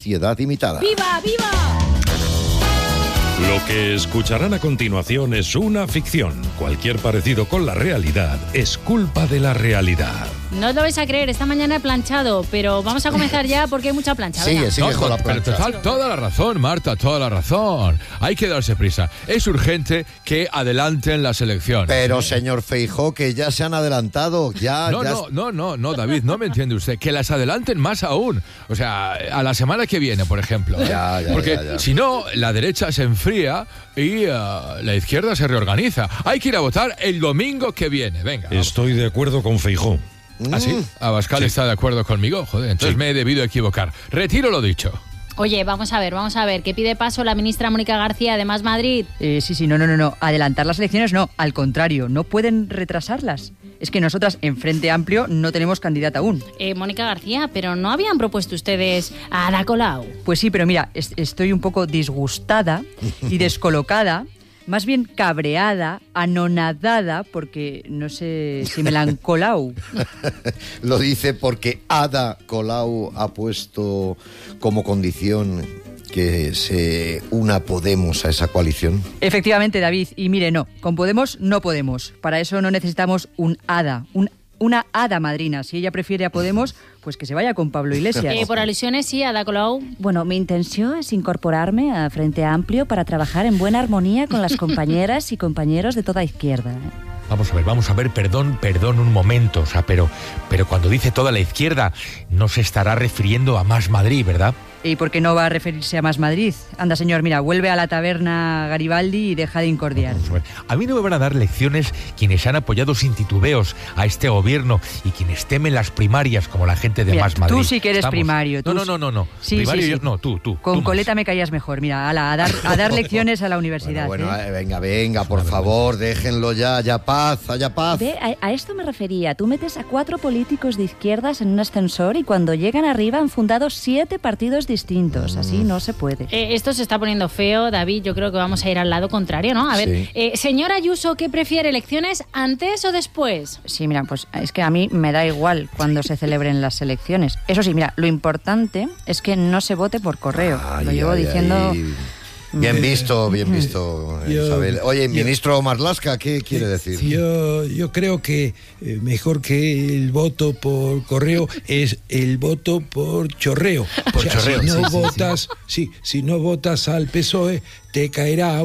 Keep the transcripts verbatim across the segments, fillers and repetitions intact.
Sociedad Imitada. ¡Viva, viva! Lo que escucharán a continuación es una ficción. Cualquier parecido con la realidad es culpa de la realidad. No os lo vais a creer, esta mañana he planchado, pero vamos a comenzar ya porque hay mucha plancha. Sigue, sigue No, con la pero te plancha. da toda la razón, Marta, toda la razón. Hay que darse prisa. Es urgente que adelanten las elecciones. Pero, señor Feijóo, que ya se han adelantado. Ya, No, ya no, no, no, no, David, no me entiende usted. Que las adelanten más aún. O sea, a la semana que viene, por ejemplo. ¿eh? Ya, ya, Porque ya, ya. si no, la derecha se enfría y uh, la izquierda se reorganiza. Hay que ir a votar el domingo que viene. Venga. vamos. Estoy de acuerdo con Feijóo. ¿Ah, sí? Abascal está de acuerdo conmigo. Joder, entonces Sí. me he debido equivocar. Retiro lo dicho. Oye, vamos a ver, vamos a ver, ¿qué pide paso la ministra Mónica García de Más Madrid? Eh, sí, sí, no, no, no, no. Adelantar las elecciones no, al contrario, no pueden retrasarlas. Es que nosotras en Frente Amplio no tenemos candidata aún. Eh, Mónica García, pero ¿no habían propuesto ustedes a Ada Colau? Pues sí, pero mira, es- estoy un poco disgustada y descolocada, más bien cabreada, anonadada, porque no sé si me la han colado. lo dice porque Ada Colau ha puesto como condición que se una Podemos a esa coalición. Efectivamente, David, y mire, no, con Podemos no podemos. Para eso no necesitamos un hada, un, una hada madrina. Si ella prefiere a Podemos, pues que se vaya con Pablo Iglesias. Eh, por alusiones, sí, Ada Colau. Bueno, mi intención es incorporarme a Frente Amplio para trabajar en buena armonía con las compañeras y compañeros de toda izquierda. Vamos a ver, vamos a ver, perdón, perdón un momento, o sea, pero, pero cuando dice toda la izquierda, no se estará refiriendo a Más Madrid, ¿verdad? ¿Y por qué no va a referirse a Más Madrid? Anda, señor, mira, vuelve a la taberna Garibaldi y deja de incordiar. Vamos a ver, a mí no me van a dar lecciones quienes han apoyado sin titubeos a este gobierno y quienes temen las primarias como la gente de Mira, Más Madrid. tú sí que eres Estamos- primario, tú No, no, sí. no, no, no. Sí, primario sí, yo- sí. no, tú, tú. Con tú más. coleta me caías mejor, mira, ala, a dar, a dar lecciones a la universidad. Bueno, bueno, ¿eh? eh, venga, venga, por favor, déjenlo ya, ya paz, haya paz. Ve, a, a esto me refería. Tú metes a cuatro políticos de izquierdas en un ascensor y cuando llegan arriba han fundado siete partidos distintos. Así no se puede. Eh, esto se está poniendo feo, David, yo creo que vamos a ir al lado contrario, ¿no? A ver, Sí. eh, señora Ayuso, ¿qué prefiere, elecciones antes o después? Sí, mira, pues es que a mí me da igual cuando se celebren las elecciones. Eso sí, mira, lo importante es que no se vote por correo. Ay, lo llevo ay, diciendo... ay. Bien visto, bien visto, Yo- Isabel. Oye, yo- ministro Marlaska, ¿qué quiere decir? Yo, yo creo que eh, mejor que el voto por correo es el voto por chorreo. Por chorreo, si no sí, sí, votas, sí, si no votas al P S O E, te caerá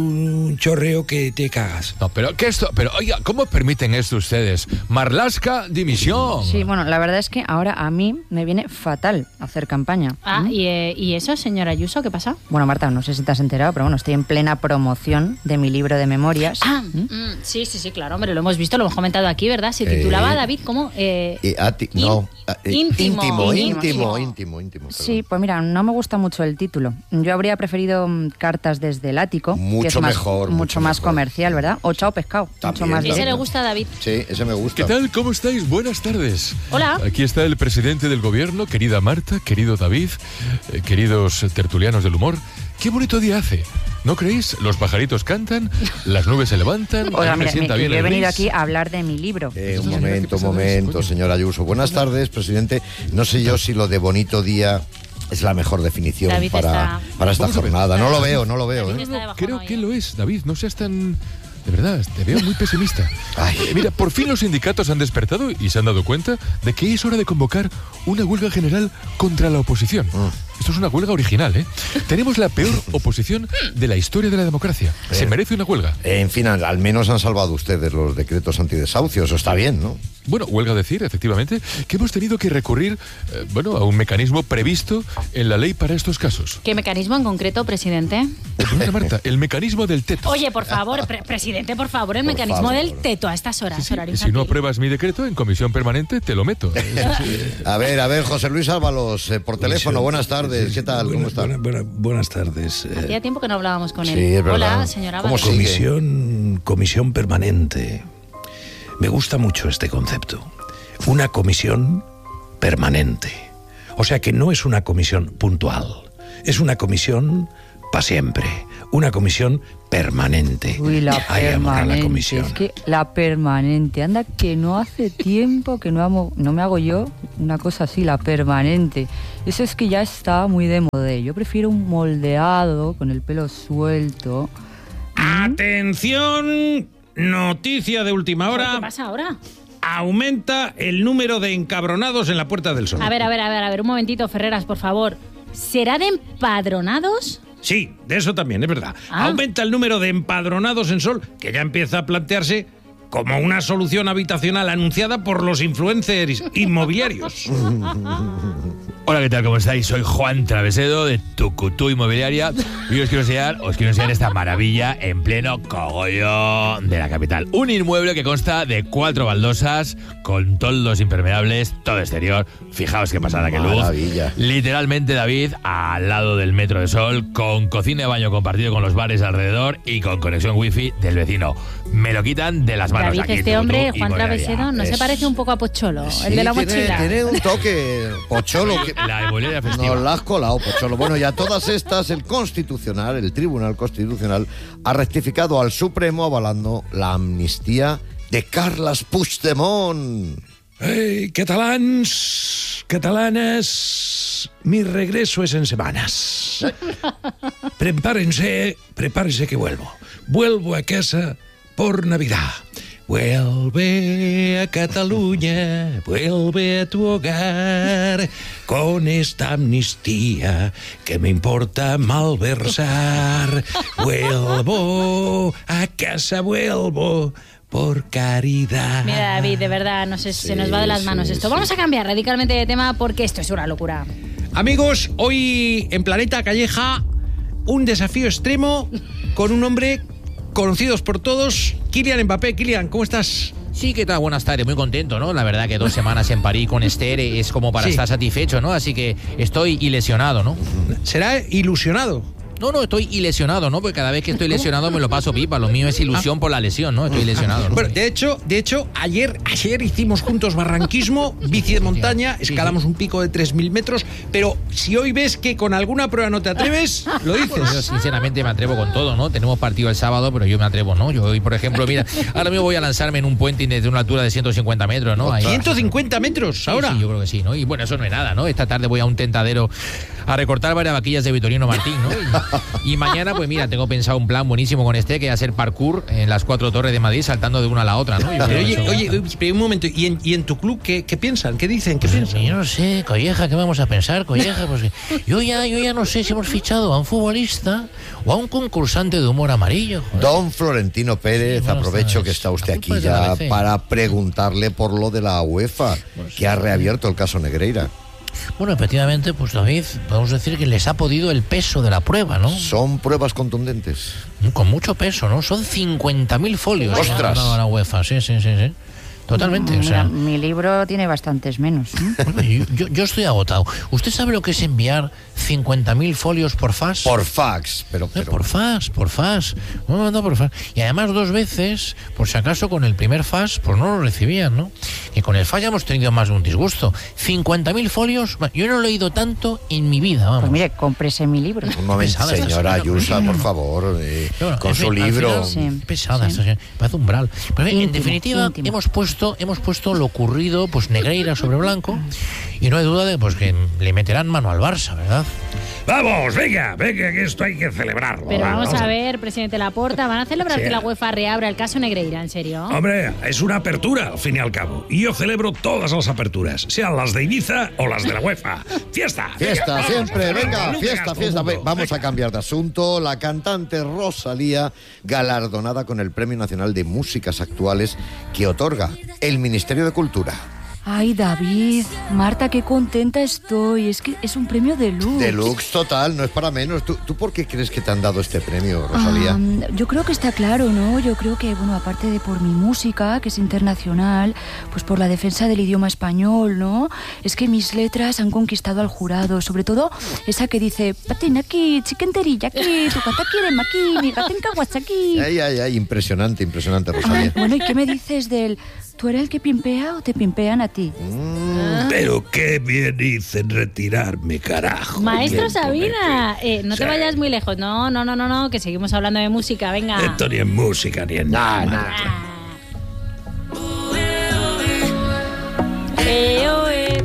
un chorreo que te cagas. No, pero ¿qué esto? Pero oiga, ¿cómo permiten esto ustedes? Marlaska, dimisión. Sí, bueno, la verdad es que ahora a mí me viene fatal hacer campaña. Ah, ¿Mm? y, eh, ¿y eso, señora Ayuso, qué pasa? Bueno, Marta, no sé si te has enterado, pero bueno, estoy en plena promoción de mi libro de memorias. Ah, mm, sí, sí, sí, claro, hombre, lo hemos visto, lo hemos comentado aquí, ¿verdad? Se titulaba, Eh, David, ¿cómo? Eh, Y a ti- in- no, a- eh, íntimo, íntimo, íntimo. íntimo, íntimo, íntimo, perdón. Sí, pues mira, no me gusta mucho el título. Yo habría preferido mm, Cartas desde el ático, Mucho que es más, mejor, mucho, mucho más mejor. comercial, ¿verdad? O Chao Pescado, También, mucho más ese le directo. gusta a David. Sí, ese me gusta. ¿Qué tal? ¿Cómo estáis? Buenas tardes. Hola. Aquí está el presidente del gobierno, querida Marta, querido David, eh, queridos tertulianos del humor. Qué bonito día hace, ¿no creéis? Los pajaritos cantan, las nubes se levantan, Oiga, a mí me mira, sienta mi- bien yo he el venido gris. aquí a hablar de mi libro. Eh, un Sí, momento, ¿qué un pasa? momento, Coño. señor Ayuso. Buenas tardes, presidente. No sé yo si lo de bonito día es la mejor definición David para, está- para esta Vamos a ver. jornada. No lo veo, no lo veo. David ¿eh? está de bajón Creo hoy, que ¿eh? lo es, David, no seas tan... De verdad, te veo muy pesimista. Ay. Eh, Mira, por fin los sindicatos han despertado y se han dado cuenta de que es hora de convocar una huelga general contra la oposición. Esto es una huelga original, ¿eh? Tenemos la peor oposición de la historia de la democracia. Se merece una huelga. En fin, al al menos han salvado ustedes los decretos antidesahucios. Eso está bien, ¿no? Bueno, huelga decir, efectivamente, que hemos tenido que recurrir, eh, bueno, a un mecanismo previsto en la ley para estos casos. ¿Qué mecanismo en concreto, presidente? Mira, Marta, el mecanismo del teto. Oye, por favor, pre- presidente, por favor, el Por mecanismo favor. del teto a estas horas, Sí, sí, horario y si no infantil. apruebas mi decreto, en comisión permanente te lo meto. A ver, a ver, José Luis Ábalos, eh, por teléfono. Buenas tardes. ¿Qué tal? ¿Cómo Buena- está? buena- buena- buenas tardes. eh, Hacía tiempo que no hablábamos con él. Sí, es verdad. Hola, señora ¿Cómo Ábalos. sigue? comisión, comisión permanente. Me gusta mucho este concepto. Una comisión permanente. O sea que no es una comisión puntual. Es una comisión para siempre. una comisión permanente. Uy, la Ay, amor, a la permanente. comisión. Es que la permanente. Anda, que no hace tiempo que no, amo, no me hago yo una cosa así, la permanente. Eso es que ya está muy de moda. Yo prefiero un moldeado con el pelo suelto. Atención, noticia de última hora. ¿Qué pasa ahora? Aumenta el número de encabronados en la Puerta del Sol. A ver, a ver, a ver, a ver, un momentito, Ferreras, por favor. ¿Será de empadronados? Sí, de eso también, es verdad. Ah. Aumenta el número de empadronados en Sol, que ya empieza a plantearse como una solución habitacional anunciada por los influencers inmobiliarios. Hola, ¿qué tal? ¿Cómo estáis? Soy Juan Travesedo de Tucutú Inmobiliaria y os quiero enseñar, os quiero enseñar esta maravilla en pleno cogollo de la capital. Un inmueble que consta de cuatro baldosas con toldos impermeables, todo exterior. Fijaos qué pasada, qué luz. Maravilla. Literalmente, David, al lado del Metro de Sol, con cocina y baño compartido con los bares alrededor y con conexión wifi del vecino. Me lo quitan de las manos. David, aquí, este Tucutú hombre, Juan Inmobiliaria. Travesedo, ¿no Es- se parece un poco a Pocholo, Sí, el de la tiene, mochila? tiene un toque pocholo que La inmobiliaria festiva. nos la has colado, Pocholo. Bueno, y a todas estas, el Constitucional, el Tribunal Constitucional, ha rectificado al Supremo avalando la amnistía de Carles Puigdemont. Hey, catalans, catalanas, mi regreso es en semanas. Prepárense, prepárense que vuelvo. Vuelvo a casa por Navidad. Vuelve a Cataluña, vuelve a tu hogar, con esta amnistía que me importa malversar. Vuelvo a casa, vuelvo por caridad. Mira, David, de verdad, no sé, se Sí, nos va de las manos sí, esto. sí. Vamos a cambiar radicalmente de tema porque esto es una locura. Amigos, hoy en Planeta Calleja, un desafío extremo con un hombre conocidos por todos, Kylian Mbappé. Kylian, ¿cómo estás? Sí, ¿qué tal? Buenas tardes, muy contento, ¿no? La verdad que dos semanas en París con Esther es como para Sí. estar satisfecho, ¿no? Así que estoy ilesionado, ¿no? Será ilusionado. No, no, estoy ilesionado, ¿no? Porque cada vez que estoy lesionado me lo paso pipa. Lo mío es ilusión por la lesión, ¿no? Estoy lesionado, ¿no? Bueno, de hecho, de hecho, ayer, ayer hicimos juntos barranquismo, bici de montaña, Sí, sí. escalamos un pico de tres mil metros, pero si hoy ves que con alguna prueba no te atreves, lo Pues yo dices. sinceramente me atrevo con todo, ¿no? Tenemos partido el sábado, pero yo me atrevo, ¿no? Yo hoy, por ejemplo, mira, ahora mismo voy a lanzarme en un puente desde una altura de ciento cincuenta metros, ¿no? Ahí- ciento cincuenta metros Sí, ahora. sí, yo creo que sí, ¿no? Y bueno, eso no es nada, ¿no? Esta tarde voy a un tentadero a recortar varias vaquillas de Vitorino Martín, ¿no? Y, y mañana, pues mira, tengo pensado un plan buenísimo con este, que es hacer parkour en las cuatro torres de Madrid saltando de una a la otra, ¿no? Yo Pero creo oye, que eso- oye, pero un momento, ¿y en, y en tu club qué, qué piensan? ¿Qué dicen? ¿Qué piensan? Yo no sé, Colleja, ¿qué vamos a pensar, Colleja? Pues yo ya, yo ya no sé si hemos fichado a un futbolista o a un concursante de humor amarillo. joder. Don Florentino Pérez, Sí, buenas aprovecho tardes. que está usted La aquí culpa es de la ya B C. para preguntarle por lo de la UEFA, que ha reabierto el caso Negreira. Bueno, efectivamente, pues David, podemos decir que les ha podido el peso de la prueba, ¿no? Son pruebas contundentes. Con mucho peso, ¿no? Son cincuenta mil folios. que ¡Ostras! ha dado la UEFA, sí, sí, sí, sí. Totalmente, o Mira, sea... mi libro tiene bastantes menos. ¿eh? Bueno, yo, yo- yo estoy agotado. ¿Usted sabe lo que es enviar cincuenta mil folios por fax? Por fax, pero... Eh, pero Por fax, por fax. Me han mandado por fax. Y además dos veces, por si acaso con el primer fax, pues no lo recibían, ¿no? Y con el fax ya hemos tenido más de un disgusto. cincuenta mil folios, bueno, yo no he leído tanto en mi vida, vamos. Pues mire, cómprese mi libro. un momento, pesada esta señora señora. Ayusa, por favor, eh, Pero bueno, con en su fin, al libro. final, Sí. pesada Sí. esta señora, parece umbral. Pero en Íntimo, definitiva, íntimo. hemos puesto, hemos puesto lo ocurrido, pues Negreira sobre blanco, y no hay duda de pues que le meterán mano al Barça, ¿verdad? Vamos, venga, venga, que esto hay que celebrarlo. Pero va, vamos a ver, presidente Laporta, ¿van a celebrar Sí. que la UEFA reabra el caso Negreira, en serio? Hombre, es una apertura, al fin y al cabo. Y yo celebro todas las aperturas, sean las de Ibiza o las de la UEFA. ¡Fiesta! Fiesta, Venga, siempre, vamos, venga, nunca fiesta, gasto fiesta. mundo. Ve- Vamos Venga. a cambiar de asunto. La cantante Rosalía, galardonada con el Premio Nacional de Músicas Actuales que otorga el Ministerio de Cultura. Ay, David, Marta, qué contenta estoy. Es que es un premio de luz. Deluxe total, no es para menos. ¿Tú, tú por qué crees que te han dado este premio, Rosalía? Ah, yo creo que está claro, ¿no? Yo creo que, bueno, aparte de por mi música, que es internacional, pues por la defensa del idioma español, ¿no? Es que mis letras han conquistado al jurado, sobre todo esa que dice, patín aquí, chiquenterilla aquí, tu gata quiere aquí, mi gata en caguas aquí. Ay, ay, ay, impresionante, impresionante, Rosalía. Bueno, ¿y qué me dices del, tú eres el que pimpea o te pimpean a ti? ti. Mm, pero qué bien hice en retirarme, carajo. Maestro Bien, Sabina, eh, no Sí. te vayas muy lejos. No, no, no, no, no, que seguimos hablando de música, venga. Esto ni es música, ni es nada. nada. Eh, oh, eh.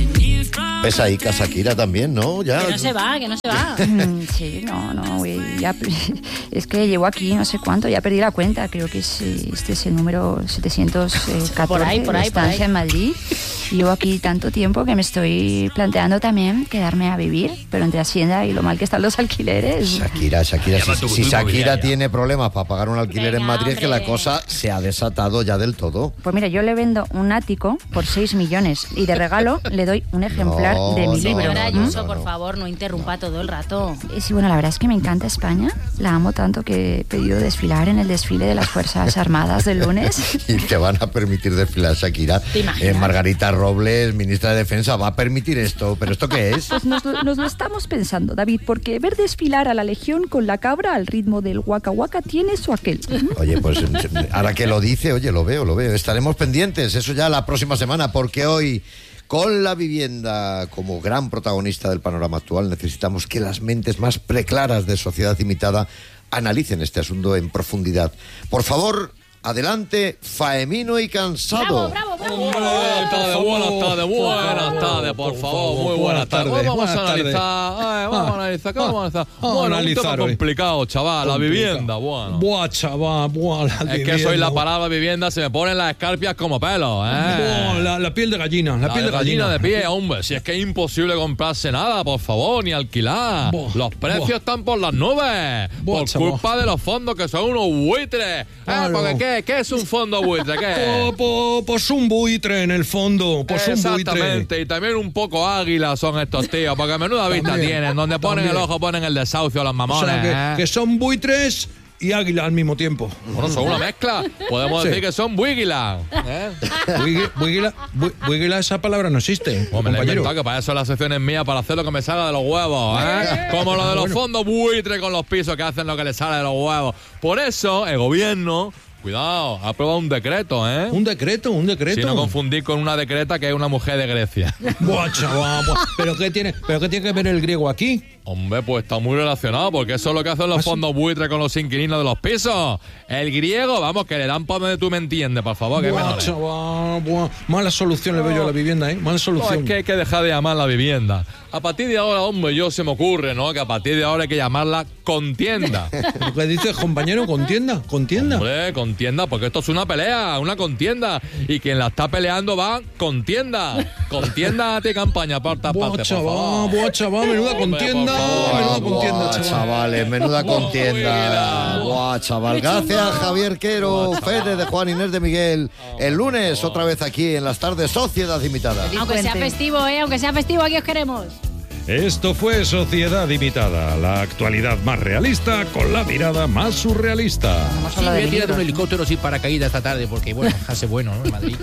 Ves ahí que Shakira también, ¿no? Ya. Que no se va, que no se va. Mm, Sí, no, no, güey, ya, es que llevo aquí no sé cuánto, ya perdí la cuenta, creo que es, eh, este es el número setecientos catorce Por ahí, por de ahí, por estancia ahí. en Madrid. Llevo aquí tanto tiempo que me estoy planteando también quedarme a vivir, pero entre Hacienda y lo mal que están los alquileres. Shakira, Shakira, Llama si, tu si cultura Shakira inmobiliaria. tiene problemas para pagar un alquiler en Venga, Madrid, es que la hombre. cosa se ha desatado ya del todo. Pues mira, yo le vendo un ático por seis millones y de regalo le doy un ejemplar No, de mi no, libro. Señora no, Ayuso, no, por no. favor, no interrumpa todo el rato. Eh, Sí, bueno, la verdad es que me encanta España. La amo tanto que he pedido desfilar en el desfile de las Fuerzas Armadas del lunes. Y te van a permitir desfilar, Shakira. ¿Te imaginas? Eh, Margarita Robles, ministra de Defensa, va a permitir esto. ¿Pero esto qué es? Pues nos, lo- nos lo estamos pensando, David, porque ver desfilar a la Legión con la cabra al ritmo del Waka Waka tiene su aquel. Oye, pues ahora que lo dice, oye, lo veo, lo veo. Estaremos pendientes, eso ya la próxima semana, porque hoy, con la vivienda como gran protagonista del panorama actual, necesitamos que las mentes más preclaras de Sociedad Imitada analicen este asunto en profundidad. Por favor, adelante, Faemino y Cansado. Bravo, bravo, bravo. Buenas tardes, buenas tardes, buenas tardes, por favor, muy buenas tardes. Buenas Vamos a tardes. analizar, eh, vamos a analizar, ¿qué vamos a analizar? Ah, Bueno, un analizar tema hoy. complicado, chaval, la Complicado. vivienda, bueno. Buah, chaval, buah, la Es que vivienda. soy la palabra vivienda, se me ponen las escarpias como pelos, ¿eh? Buah, la, la piel de gallina, la, La piel de gallina gallina. de pie, hombre, si es que es imposible comprarse nada, por favor, ni alquilar. Buah, los precios buah. están por las nubes, Buah, por chaval. culpa de los fondos que son unos buitres. ¿Eh? Claro. Porque ¿qué, ¿qué es un fondo buitre? ¿Qué Po- es? po- Pues un buitre en el fondo, pues un buitre. Exactamente, y también un poco águila son estos tíos, porque menuda vista También, tienen, donde ponen también. el ojo ponen el desahucio los O mamones. sea, ¿eh? que, que son buitres y águila al mismo tiempo. Bueno, son una mezcla, podemos Sí. decir que son buigilas. ¿eh? Buigui- buigila- bu- buigila, esa palabra no existe, Hombre, me la he compañero. inventado, que para eso la sección es mía, para hacer lo que me salga de los huevos, ¿eh? Como lo de los fondos buitre con los pisos que hacen lo que les sale de los huevos. Por eso, el gobierno, cuidado, ha aprobado un decreto, ¿eh? Un decreto, un decreto. Si no confundir con una decreta que es una mujer de Grecia. Buah, chaval, buah. ¿Pero qué tiene, pero qué tiene que ver el griego aquí? Hombre, pues está muy relacionado, porque eso es lo que hacen los ¿Ah, sí? fondos buitre con los inquilinos de los pisos. El griego, vamos, que le dan por donde tú me entiendes, por favor, que es Buah, menor. chaval, buah. Mala solución le veo yo a la vivienda, ¿eh? Mala No, solución. es que hay que dejar de llamar la vivienda. A partir de ahora, hombre, yo se me ocurre, ¿no? Que a partir de ahora hay que llamarla contienda. ¿Lo que dices, compañero? Contienda, contienda. Hombre, contienda, porque esto es una pelea, una contienda. Y quien la está peleando va contienda. Contienda a ti campaña, porta Buah, parte, por chaval, favor. buah, chaval, menuda Hombre, contienda, por favor. menuda Buah, contienda, buah, chaval. chavales, menuda Buah, contienda. buah. Buah, chaval. Gracias, Javier Quero, Fede de Juan Inés de Miguel. El lunes, otra vez aquí en las tardes, Sociedad Imitada. Aunque sea festivo, ¿eh? Aunque sea festivo, aquí os queremos. Esto fue Sociedad Imitada, la actualidad más realista con la mirada más surrealista. Vamos a hablar de libros. helicóptero sin paracaídas esta tarde, porque bueno, hace bueno, ¿no? En Madrid.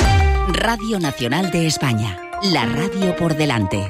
Radio Nacional de España, la radio por delante.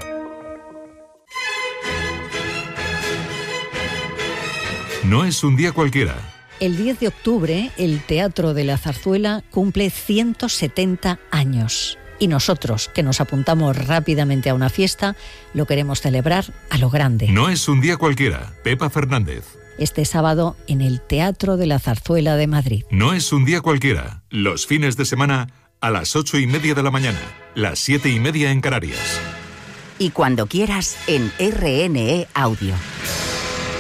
No es un día cualquiera. El diez de octubre, el Teatro de la Zarzuela cumple ciento setenta años. Y nosotros, que nos apuntamos rápidamente a una fiesta, lo queremos celebrar a lo grande. No es un día cualquiera. Pepa Fernández. Este sábado, en el Teatro de la Zarzuela de Madrid. No es un día cualquiera. Los fines de semana a las ocho y media de la mañana. Las siete y media en Canarias. Y cuando quieras en R N E Audio.